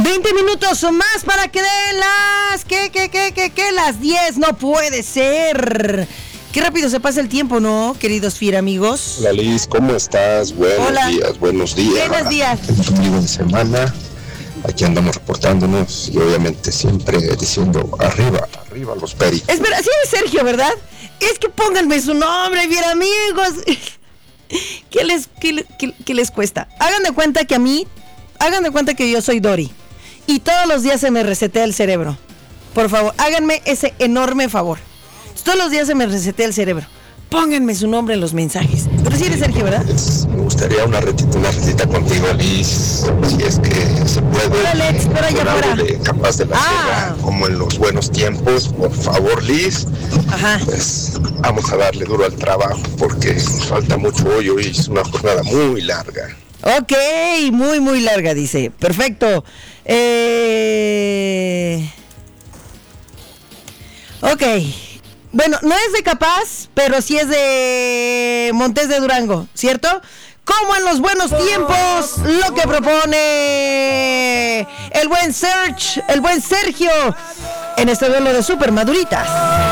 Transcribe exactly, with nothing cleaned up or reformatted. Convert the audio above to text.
veinte minutos o más para que den las... ¿Qué, qué, qué, qué, qué? Las diez, no puede ser. Qué rápido se pasa el tiempo, ¿no, queridos Fiera amigos? Hola Liz, ¿cómo estás? Buenos Hola. días, buenos días. Buenos días. Feliz ombligo de semana. Aquí andamos reportándonos y obviamente siempre diciendo arriba, arriba los pericos. Espera, sí es Sergio, ¿verdad? Es que pónganme su nombre, Fiera amigos. ¿Qué les, qué, le- qué- qué les cuesta? Hagan de cuenta que a mí, hagan de cuenta que yo soy Dory y todos los días se me resetea el cerebro. Por favor, háganme ese enorme favor. Todos los días se me resetea el cerebro. Pónganme su nombre en los mensajes. Pero sí eres Sergio, ¿verdad? Es- me gustaría una retita, una retita contigo, Liz, si es que se puede. Hola, Alex, pero allá Con algo afuera. de Capaz de la Ah. Sierra, como en los buenos tiempos, por favor, Liz. Ajá. Pues vamos a darle duro al trabajo porque nos falta mucho hoy, hoy es una jornada muy larga. Ok, muy, muy larga, dice. Perfecto. Eh... Ok. Bueno, no es de Capaz, pero sí es de Montes de Durango, ¿cierto? Como en los buenos tiempos, lo que propone el buen Serge, el buen Sergio, en este duelo de super maduritas.